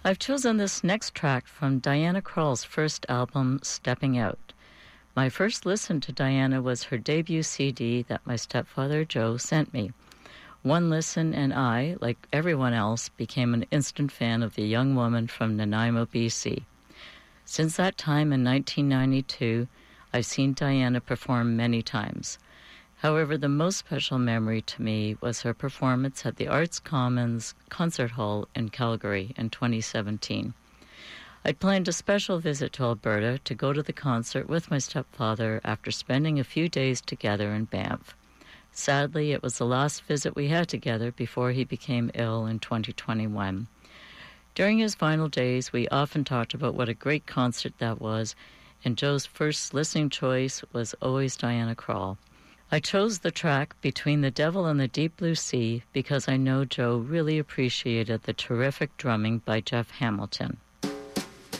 I've chosen this next track from Diana Krall's first album, Stepping Out. My first listen to Diana was her debut CD that my stepfather Joe sent me. One listen and I, like everyone else, became an instant fan of the young woman from Nanaimo, BC. Since that time in 1992, I've seen Diana perform many times. However, the most special memory to me was her performance at the Arts Commons Concert Hall in Calgary in 2017. I'd planned a special visit to Alberta to go to the concert with my stepfather after spending a few days together in Banff. Sadly, it was the last visit we had together before he became ill in 2021. During his final days, we often talked about what a great concert that was, and Joe's first listening choice was always Diana Krall. I chose the track Between the Devil and the Deep Blue Sea because I know Joe really appreciated the terrific drumming by Jeff Hamilton.